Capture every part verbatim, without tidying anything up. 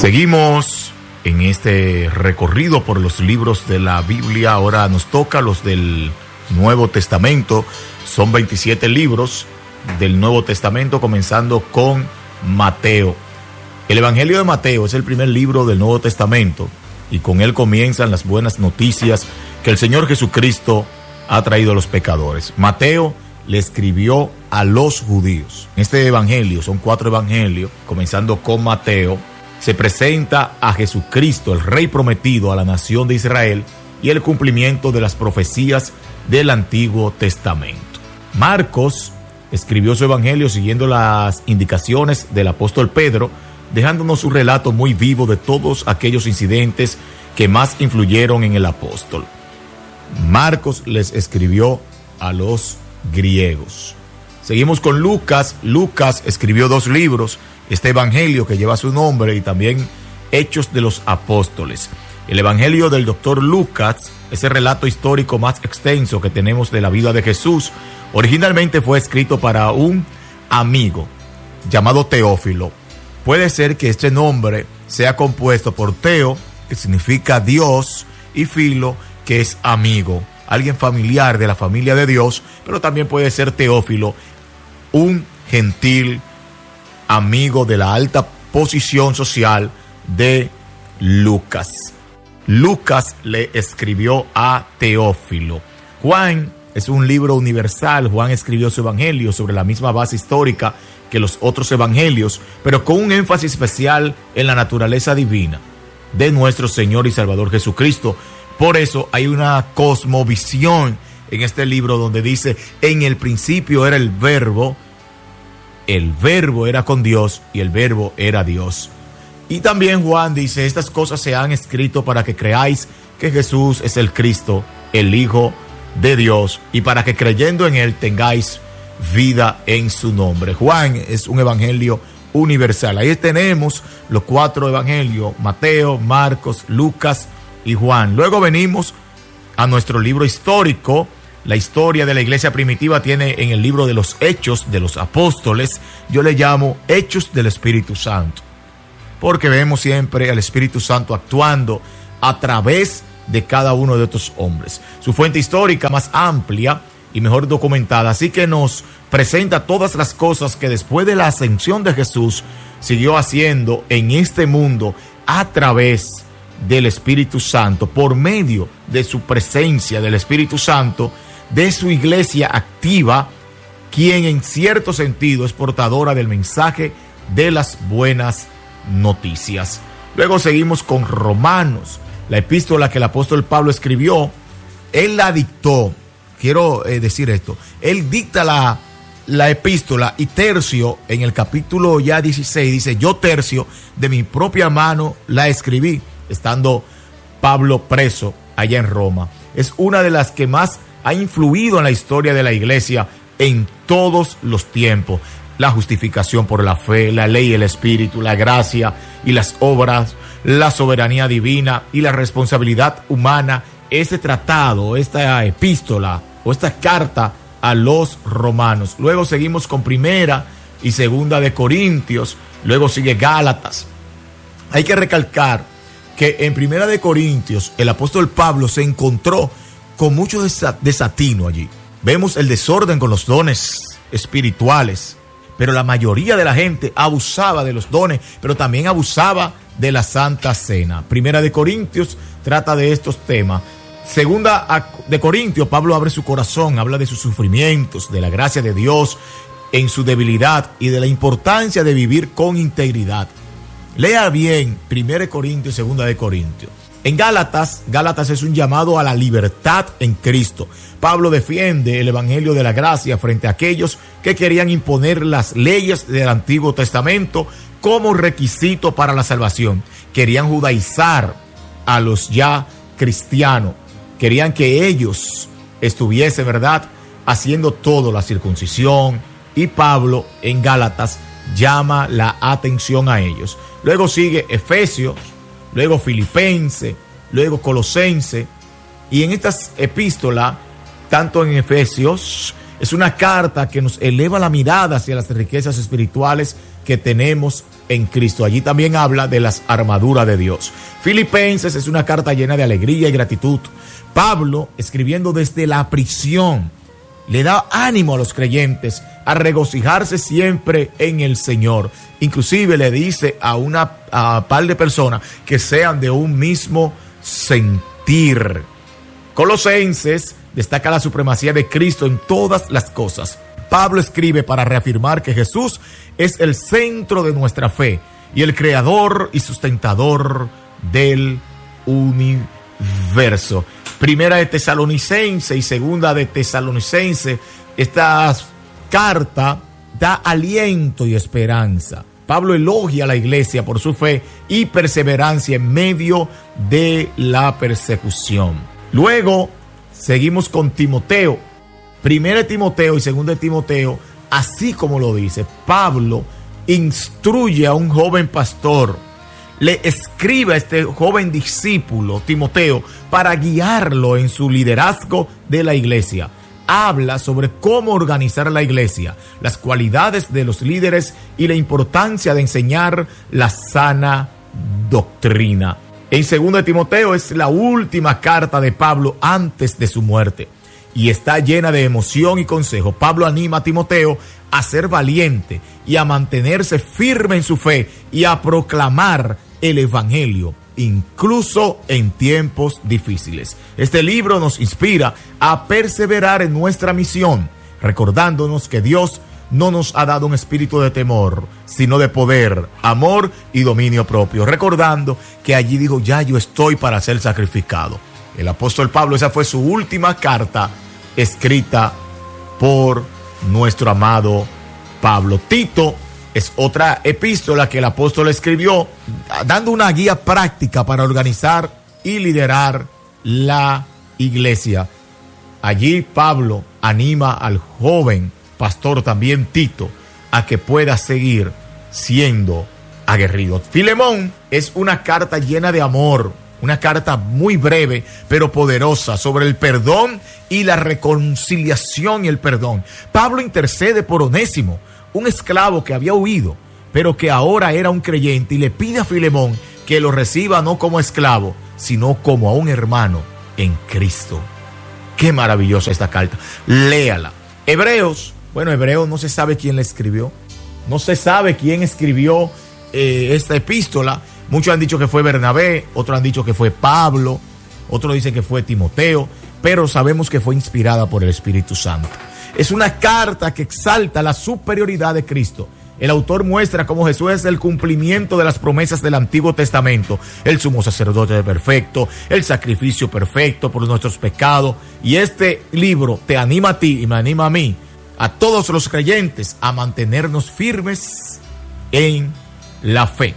Seguimos en este recorrido por los libros de la Biblia. Ahora nos toca los del Nuevo Testamento. Son veintisiete libros del Nuevo Testamento, comenzando con Mateo. El Evangelio de Mateo es el primer libro del Nuevo Testamento y con él comienzan las buenas noticias que el Señor Jesucristo ha traído a los pecadores. Mateo le escribió a los judíos. Este evangelio, son cuatro evangelios, comenzando con Mateo, se presenta a Jesucristo, el Rey prometido a la nación de Israel, y el cumplimiento de las profecías del Antiguo Testamento. Marcos escribió su evangelio siguiendo las indicaciones del apóstol Pedro, dejándonos un relato muy vivo de todos aquellos incidentes que más influyeron en el apóstol. Marcos les escribió a los griegos. Seguimos con Lucas. Lucas escribió dos libros, este evangelio que lleva su nombre y también Hechos de los Apóstoles. El evangelio del doctor Lucas es el relato histórico más extenso que tenemos de la vida de Jesús. Originalmente fue escrito para un amigo llamado Teófilo. Puede ser que este nombre sea compuesto por Teo, que significa Dios, y Filo, que es amigo, alguien familiar de la familia de Dios, pero también puede ser Teófilo, un gentil amigo de la alta posición social de Lucas. Lucas le escribió a Teófilo. Juan es un libro universal. Juan escribió su evangelio sobre la misma base histórica que los otros evangelios, pero con un énfasis especial en la naturaleza divina de nuestro Señor y Salvador Jesucristo. Por eso hay una cosmovisión en este libro donde dice: en el principio era el verbo, el verbo era con Dios y el verbo era Dios. Y también Juan dice: estas cosas se han escrito para que creáis que Jesús es el Cristo, el Hijo de Dios, y para que creyendo en él tengáis vida en su nombre. Juan es un evangelio universal. Ahí tenemos los cuatro evangelios: Mateo, Marcos, Lucas y Juan. Luego venimos a nuestro libro histórico. La historia de la iglesia primitiva tiene en el libro de los Hechos de los Apóstoles. Yo le llamo Hechos del Espíritu Santo, porque vemos siempre al Espíritu Santo actuando a través de cada uno de estos hombres. Su fuente histórica más amplia y mejor documentada, así que nos presenta todas las cosas que después de la ascensión de Jesús siguió haciendo en este mundo a través del Espíritu Santo, por medio de su presencia del Espíritu Santo, de su iglesia activa, quien en cierto sentido es portadora del mensaje de las buenas noticias. Luego seguimos con Romanos, la epístola que el apóstol Pablo escribió. Él la dictó. Quiero eh, decir esto, él dicta la, la epístola, y Tercio en el capítulo ya dieciséis dice: yo Tercio de mi propia mano la escribí, estando Pablo preso allá en Roma. Es una de las que más ha influido en la historia de la iglesia en todos los tiempos. La justificación por la fe, la ley y el espíritu, la gracia y las obras, la soberanía divina y la responsabilidad humana. Este tratado, esta epístola o esta carta a los romanos. Luego seguimos con Primera y Segunda de Corintios. Luego sigue Gálatas. Hay que recalcar que en Primera de Corintios el apóstol Pablo se encontró con mucho desatino allí. Vemos el desorden con los dones espirituales, pero la mayoría de la gente abusaba de los dones, pero también abusaba de la Santa Cena. Primera de Corintios trata de estos temas. Segunda de Corintios, Pablo abre su corazón, habla de sus sufrimientos, de la gracia de Dios en su debilidad y de la importancia de vivir con integridad. Lea bien Primera de Corintios y Segunda de Corintios. En Gálatas, Gálatas es un llamado a la libertad en Cristo. Pablo defiende el evangelio de la gracia frente a aquellos que querían imponer las leyes del Antiguo Testamento como requisito para la salvación. Querían judaizar a los ya cristianos. Querían que ellos estuviesen, ¿verdad?, haciendo todo, la circuncisión. Y Pablo en Gálatas llama la atención a ellos. Luego sigue Efesios, luego Filipenses, luego Colosenses. Y en estas epístolas, tanto en Efesios, Es una carta que nos eleva la mirada hacia las riquezas espirituales que tenemos en Cristo. Allí también habla de las armaduras de Dios. Filipenses es una carta llena de alegría y gratitud. Pablo, escribiendo desde la prisión, le da ánimo a los creyentes a regocijarse siempre en el Señor. Inclusive le dice a una a par de personas que sean de un mismo sentir. Colosenses destaca la supremacía de Cristo en todas las cosas. Pablo escribe para reafirmar que Jesús es el centro de nuestra fe y el creador y sustentador del universo. Primera de Tesalonicense y segunda de Tesalonicense, esta carta da aliento y esperanza. Pablo elogia a la iglesia por su fe y perseverancia en medio de la persecución. Luego seguimos con Timoteo. Primera de Timoteo y segunda de Timoteo, así como lo dice, Pablo instruye a un joven pastor. Le escribe a este joven discípulo, Timoteo, para guiarlo en su liderazgo de la iglesia. Habla sobre cómo organizar la iglesia, las cualidades de los líderes y la importancia de enseñar la sana doctrina. En segunda de Timoteo es la última carta de Pablo antes de su muerte y está llena de emoción y consejo. Pablo anima a Timoteo a ser valiente y a mantenerse firme en su fe y a proclamar el evangelio, incluso en tiempos difíciles. Este libro nos inspira a perseverar en nuestra misión, recordándonos que Dios no nos ha dado un espíritu de temor, sino de poder, amor y dominio propio. Recordando que allí dijo, ya yo estoy para ser sacrificado. El apóstol Pablo, esa fue su última carta escrita por nuestro amado Pablo. Tito es otra epístola que el apóstol escribió, dando una guía práctica para organizar y liderar la iglesia. Allí Pablo anima al joven pastor también Tito a que pueda seguir siendo aguerrido. Filemón es una carta llena de amor, una carta muy breve pero poderosa sobre el perdón y la reconciliación y el perdón. Pablo intercede por Onésimo, un esclavo que había huido, pero que ahora era un creyente, y le pide a Filemón que lo reciba no como esclavo, sino como a un hermano en Cristo. Qué maravillosa esta carta. Léala. Hebreos, bueno, Hebreos no se sabe quién la escribió. No se sabe quién escribió eh, esta epístola. Muchos han dicho que fue Bernabé, otros han dicho que fue Pablo, otros dicen que fue Timoteo, pero sabemos que fue inspirada por el Espíritu Santo. Es una carta que exalta la superioridad de Cristo. El autor muestra cómo Jesús es el cumplimiento de las promesas del Antiguo Testamento, el sumo sacerdote perfecto, el sacrificio perfecto por nuestros pecados. Y este libro te anima a ti y me anima a mí, a todos los creyentes, a mantenernos firmes en la fe.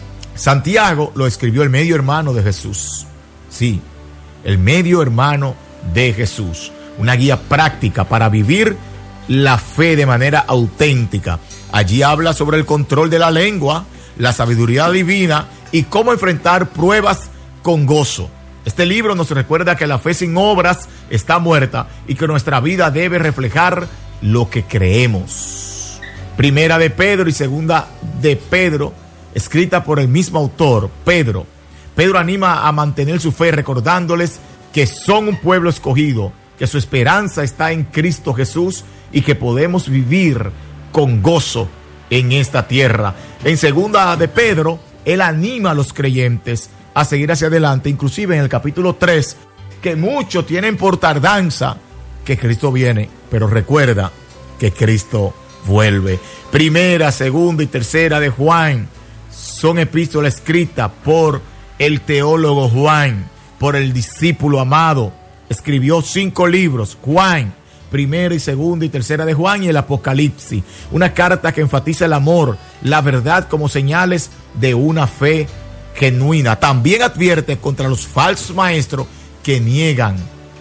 Santiago lo escribió el medio hermano de Jesús. Sí, el medio hermano de Jesús. Una guía práctica para vivir la fe de manera auténtica. Allí habla sobre el control de la lengua, la sabiduría divina y cómo enfrentar pruebas con gozo. Este libro nos recuerda que la fe sin obras está muerta y que nuestra vida debe reflejar lo que creemos. Primera de Pedro y segunda de Pedro, escrita por el mismo autor, Pedro. Pedro anima a mantener su fe recordándoles que son un pueblo escogido, que su esperanza está en Cristo Jesús y que podemos vivir con gozo en esta tierra. En segunda de Pedro, él anima a los creyentes a seguir hacia adelante, inclusive en el capítulo tres, que muchos tienen por tardanza que Cristo viene, pero recuerda que Cristo vuelve. Primera, segunda y tercera de Juan son epístolas escritas por el teólogo Juan, por el discípulo amado. Escribió cinco libros, Juan, primera y segunda y tercera de Juan y el Apocalipsis. Una carta que enfatiza el amor, la verdad como señales de una fe genuina. También advierte contra los falsos maestros que niegan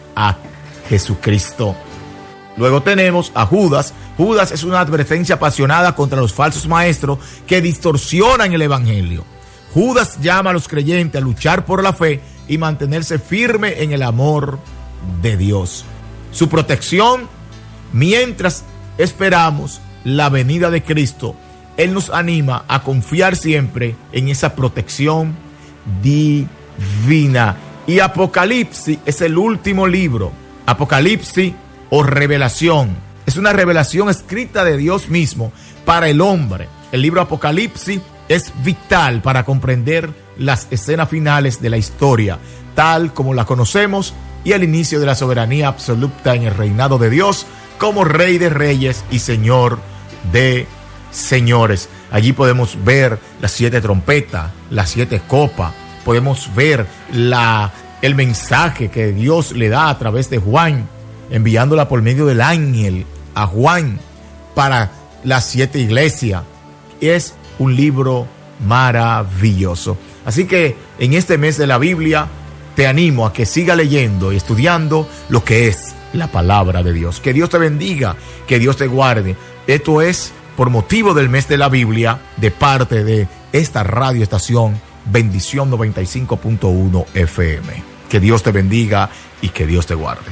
a Jesucristo. Luego tenemos a Judas. Judas es una advertencia apasionada contra los falsos maestros que distorsionan el evangelio. Judas llama a los creyentes a luchar por la fe y mantenerse firme en el amor de Dios. Su protección mientras esperamos la venida de Cristo, Él nos anima a confiar siempre en esa protección divina. Y Apocalipsis es el último libro. Apocalipsis o revelación. Es una revelación escrita de Dios mismo para el hombre. El libro Apocalipsis es vital para comprender las escenas finales de la historia, tal como la conocemos, y el inicio de la soberanía absoluta en el reinado de Dios como Rey de Reyes y Señor de Señores. Allí podemos ver las siete trompetas, las siete copas, podemos ver la, el mensaje que Dios le da a través de Juan, enviándola por medio del ángel a Juan para las siete iglesias. Es un libro maravilloso. Así que en este mes de la Biblia te animo a que siga leyendo y estudiando lo que es la palabra de Dios. Que Dios te bendiga, que Dios te guarde. Esto es por motivo del mes de la Biblia, de parte de esta radioestación Bendición noventa y cinco punto uno F M. Que Dios te bendiga y que Dios te guarde.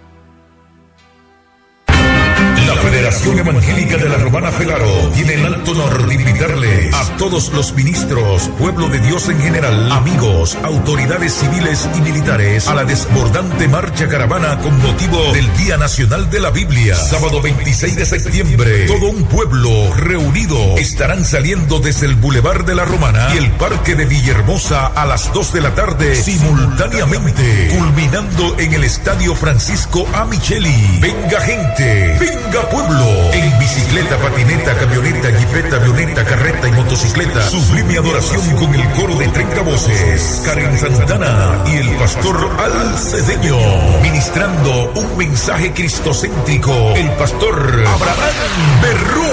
La Federación Evangélica de la Romana Felaro tiene el alto honor de invitarles a todos los ministros, pueblo de Dios en general, amigos, autoridades civiles y militares a la desbordante marcha caravana con motivo del Día Nacional de la Biblia. Sábado veintiséis de septiembre, todo un pueblo reunido estarán saliendo desde el Boulevard de la Romana y el Parque de Villahermosa a las dos de la tarde simultáneamente, culminando en el Estadio Francisco A. Micheli. Venga gente, venga pueblo, en bicicleta, patineta, camioneta, jipeta, avioneta, carreta y motocicleta. Sublime adoración con el coro de treinta voces, Karen Santana y el pastor Al Cedeño, ministrando un mensaje cristocéntrico, el pastor Abraham Berrúa.